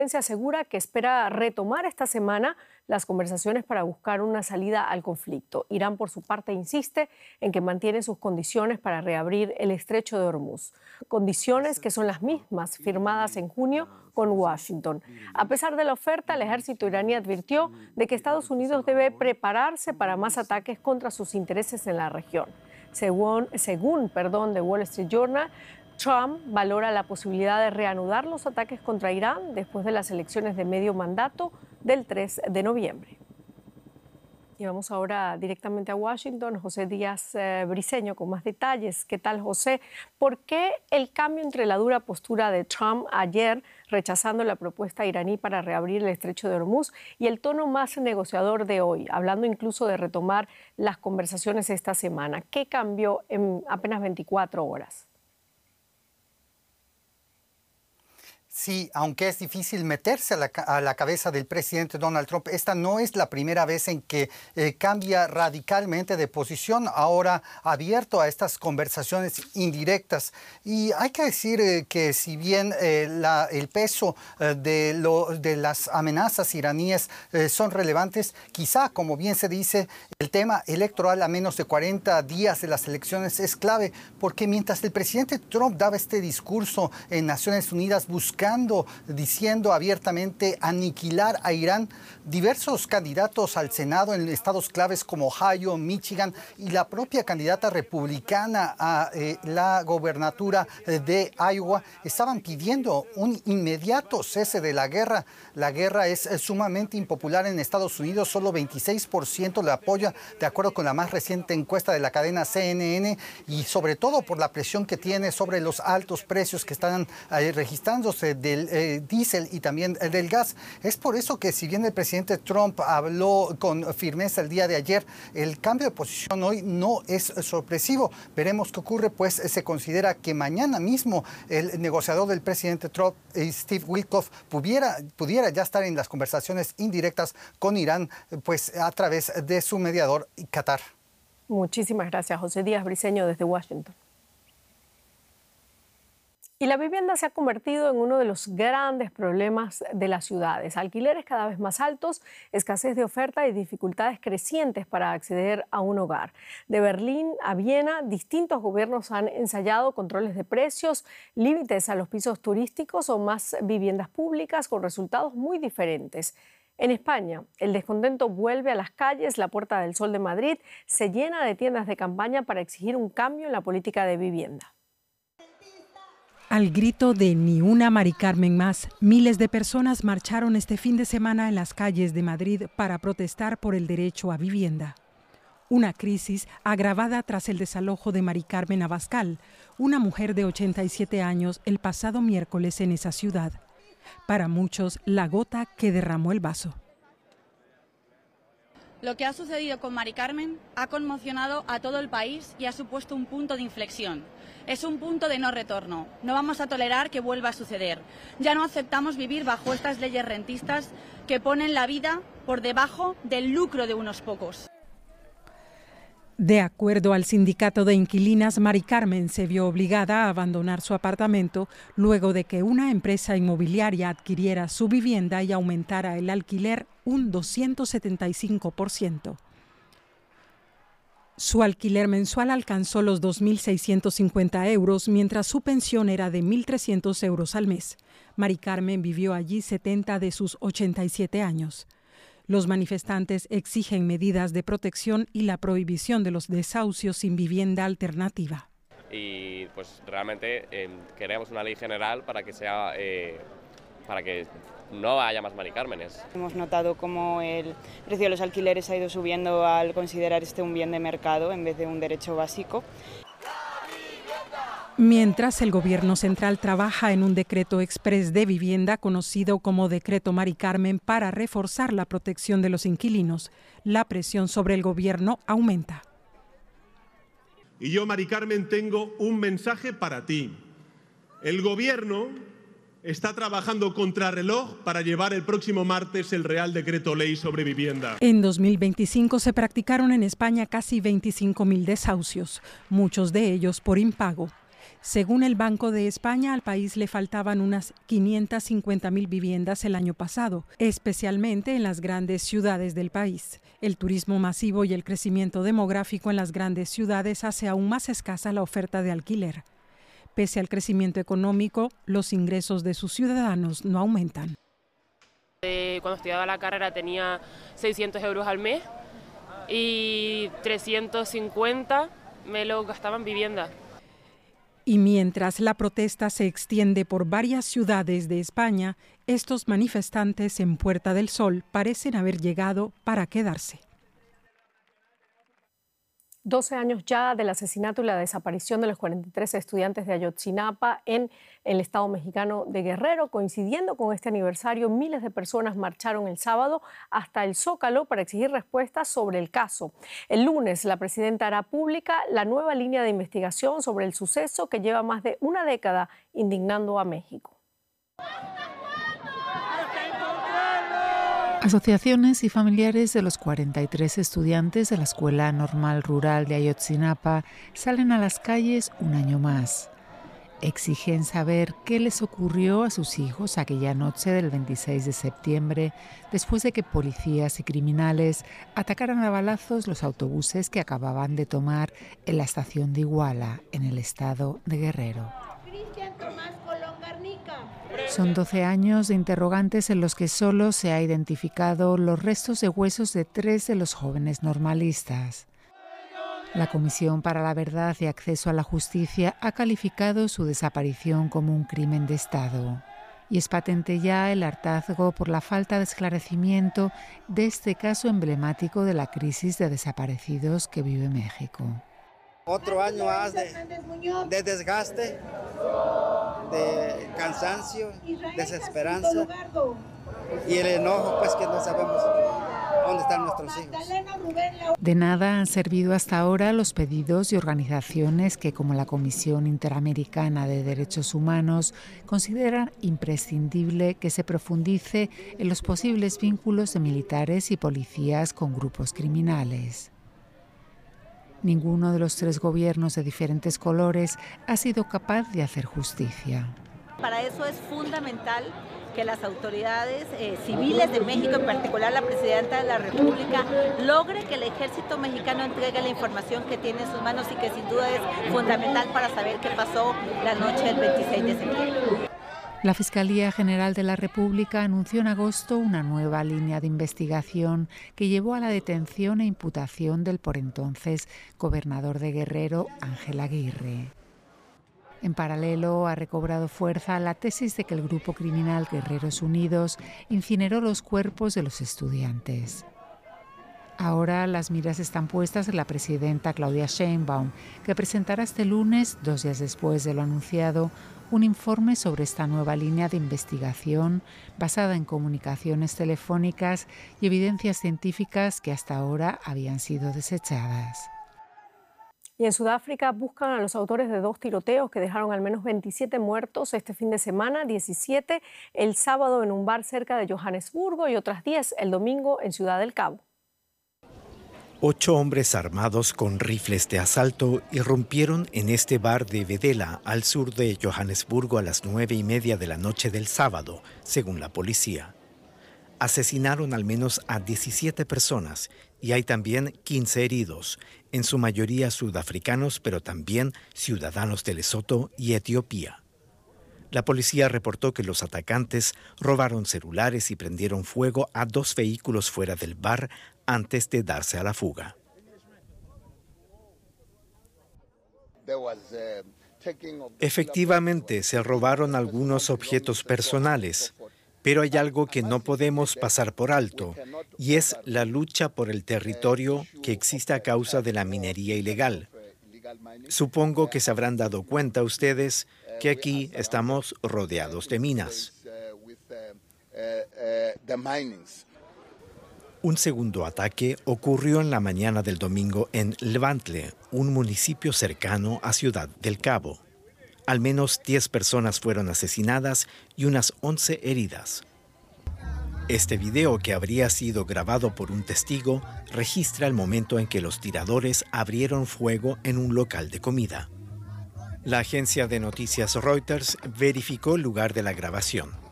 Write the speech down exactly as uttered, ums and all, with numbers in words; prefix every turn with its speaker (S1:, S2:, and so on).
S1: Se asegura que espera retomar esta semana las conversaciones para buscar una salida al conflicto. Irán, por su parte, insiste en que mantiene sus condiciones para reabrir el estrecho de Hormuz, condiciones que son las mismas firmadas en junio con Washington. A pesar de la oferta, el ejército iraní advirtió de que Estados Unidos debe prepararse para más ataques contra sus intereses en la región. Según, según perdón, The Wall Street Journal, Trump valora la posibilidad de reanudar los ataques contra Irán después de las elecciones de medio mandato del tres de noviembre. Y vamos ahora directamente a Washington. José Díaz eh, Briceño con más detalles. ¿Qué tal, José? ¿Por qué el cambio entre la dura postura de Trump ayer rechazando la propuesta iraní para reabrir el estrecho de Hormuz y el tono más negociador de hoy, hablando incluso de retomar las conversaciones esta semana? ¿Qué cambió en apenas veinticuatro horas?
S2: Sí, aunque es difícil meterse a la, a la cabeza del presidente Donald Trump, esta no es la primera vez en que eh, cambia radicalmente de posición, ahora abierto a estas conversaciones indirectas. Y hay que decir eh, que si bien eh, la, el peso eh, de, lo, de las amenazas iraníes eh, son relevantes, quizá, como bien se dice, el tema electoral a menos de cuarenta días de las elecciones es clave, porque mientras el presidente Trump daba este discurso en Naciones Unidas buscando diciendo abiertamente aniquilar a Irán, diversos candidatos al Senado en estados claves como Ohio, Michigan y la propia candidata republicana a eh, la gobernatura de Iowa estaban pidiendo un inmediato cese de la guerra. La guerra es, es sumamente impopular en Estados Unidos, solo veintiséis por ciento le apoya, de acuerdo con la más reciente encuesta de la cadena C N N, y sobre todo por la presión que tiene sobre los altos precios que están eh, registrándose del eh, diésel y también eh, del gas. Es por eso que, si bien el presidente Trump habló con firmeza el día de ayer, el cambio de posición hoy no es sorpresivo. Veremos qué ocurre, pues se considera que mañana mismo el negociador del presidente Trump, eh, Steve Witkoff, pudiera, pudiera ya estar en las conversaciones indirectas con Irán, pues a través de su mediador, Qatar.
S1: Muchísimas gracias, José Díaz Briceño, desde Washington. Y la vivienda se ha convertido en uno de los grandes problemas de las ciudades. Alquileres cada vez más altos, escasez de oferta y dificultades crecientes para acceder a un hogar. De Berlín a Viena, distintos gobiernos han ensayado controles de precios, límites a los pisos turísticos o más viviendas públicas, con resultados muy diferentes. En España, el descontento vuelve a las calles. La Puerta del Sol de Madrid se llena de tiendas de campaña para exigir un cambio en la política de vivienda.
S3: Al grito de "Ni una Mari Carmen más", miles de personas marcharon este fin de semana en las calles de Madrid para protestar por el derecho a vivienda. Una crisis agravada tras el desalojo de Mari Carmen Abascal, una mujer de ochenta y siete años, el pasado miércoles en esa ciudad. Para muchos, la gota que derramó el vaso.
S4: Lo que ha sucedido con Mari Carmen ha conmocionado a todo el país y ha supuesto un punto de inflexión. Es un punto de no retorno. No vamos a tolerar que vuelva a suceder. Ya no aceptamos vivir bajo estas leyes rentistas que ponen la vida por debajo del lucro de unos pocos.
S3: De acuerdo al sindicato de inquilinas, Mari Carmen se vio obligada a abandonar su apartamento luego de que una empresa inmobiliaria adquiriera su vivienda y aumentara el alquiler un doscientos setenta y cinco por ciento. Su alquiler mensual alcanzó los dos mil seiscientos cincuenta euros, mientras su pensión era de mil trescientos euros al mes. Mari Carmen vivió allí setenta de sus ochenta y siete años. Los manifestantes exigen medidas de protección y la prohibición de los desahucios sin vivienda alternativa.
S5: Y pues realmente eh, queremos una ley general para que sea, eh, para que no haya más Mari Cármenes.
S6: Hemos notado cómo el precio de los alquileres ha ido subiendo al considerar este un bien de mercado en vez de un derecho básico.
S3: Mientras el Gobierno central trabaja en un decreto exprés de vivienda conocido como Decreto Mari Carmen para reforzar la protección de los inquilinos, la presión sobre el Gobierno aumenta.
S7: Y yo, Mari Carmen, tengo un mensaje para ti. El Gobierno está trabajando contrarreloj para llevar el próximo martes el Real Decreto Ley sobre vivienda.
S3: En dos mil veinticinco se practicaron en España casi veinticinco mil desahucios, muchos de ellos por impago. Según el Banco de España, al país le faltaban unas quinientas cincuenta mil viviendas el año pasado, especialmente en las grandes ciudades del país. El turismo masivo y el crecimiento demográfico en las grandes ciudades hace aún más escasa la oferta de alquiler. Pese al crecimiento económico, los ingresos de sus ciudadanos no aumentan.
S8: Cuando estudiaba la carrera tenía seiscientos euros al mes y trescientos cincuenta me lo gastaba en vivienda.
S3: Y mientras la protesta se extiende por varias ciudades de España, estos manifestantes en Puerta del Sol parecen haber llegado para quedarse.
S1: doce años ya del asesinato y la desaparición de los cuarenta y tres estudiantes de Ayotzinapa en el estado mexicano de Guerrero. Coincidiendo con este aniversario, miles de personas marcharon el sábado hasta el Zócalo para exigir respuestas sobre el caso. El lunes, la presidenta hará pública la nueva línea de investigación sobre el suceso que lleva más de una década indignando a México.
S9: Asociaciones y familiares de los cuarenta y tres estudiantes de la Escuela Normal Rural de Ayotzinapa salen a las calles un año más. Exigen saber qué les ocurrió a sus hijos aquella noche del veintiséis de septiembre, después de que policías y criminales atacaran a balazos los autobuses que acababan de tomar en la estación de Iguala, en el estado de Guerrero. Son doce años de interrogantes en los que solo se ha identificado los restos de huesos de tres de los jóvenes normalistas. La Comisión para la Verdad y Acceso a la Justicia ha calificado su desaparición como un crimen de Estado. Y es patente ya el hartazgo por la falta de esclarecimiento de este caso emblemático de la crisis de desaparecidos que vive México.
S10: Otro año más de, de desgaste, de cansancio, desesperanza y el enojo, pues que no sabemos dónde están nuestros hijos.
S9: De nada han servido hasta ahora los pedidos de organizaciones que, como la Comisión Interamericana de Derechos Humanos, consideran imprescindible que se profundice en los posibles vínculos de militares y policías con grupos criminales. Ninguno de los tres gobiernos de diferentes colores ha sido capaz de hacer justicia.
S11: Para eso es fundamental que las autoridades eh, civiles de México, en particular la Presidenta de la República, logre que el ejército mexicano entregue la información que tiene en sus manos y que sin duda es fundamental para saber qué pasó la noche del veintiséis de septiembre.
S9: La Fiscalía General de la República anunció en agosto una nueva línea de investigación que llevó a la detención e imputación del por entonces gobernador de Guerrero, Ángel Aguirre. En paralelo, ha recobrado fuerza la tesis de que el grupo criminal Guerreros Unidos incineró los cuerpos de los estudiantes. Ahora las miras están puestas en la presidenta Claudia Sheinbaum, que presentará este lunes, dos días después de lo anunciado, un informe sobre esta nueva línea de investigación basada en comunicaciones telefónicas y evidencias científicas que hasta ahora habían sido desechadas.
S1: Y en Sudáfrica buscan a los autores de dos tiroteos que dejaron al menos veintisiete muertos este fin de semana, diecisiete el sábado en un bar cerca de Johannesburgo y otras diez el domingo en Ciudad del Cabo.
S12: Ocho hombres armados con rifles de asalto irrumpieron en este bar de Vedela, al sur de Johannesburgo, a las nueve y media de la noche del sábado, según la policía. Asesinaron al menos a diecisiete personas y hay también quince heridos, en su mayoría sudafricanos, pero también ciudadanos de Lesoto y Etiopía. La policía reportó que los atacantes robaron celulares y prendieron fuego a dos vehículos fuera del bar antes de darse a la fuga. Efectivamente, se robaron algunos objetos personales, pero hay algo que no podemos pasar por alto, y es la lucha por el territorio que existe a causa de la minería ilegal. Supongo que se habrán dado cuenta ustedes que aquí estamos rodeados de minas. Un segundo ataque ocurrió en la mañana del domingo en Levantle, un municipio cercano a Ciudad del Cabo. Al menos diez personas fueron asesinadas y unas once heridas. Este video, que habría sido grabado por un testigo, registra el momento en que los tiradores abrieron fuego en un local de comida. La agencia de noticias Reuters verificó el lugar de la grabación.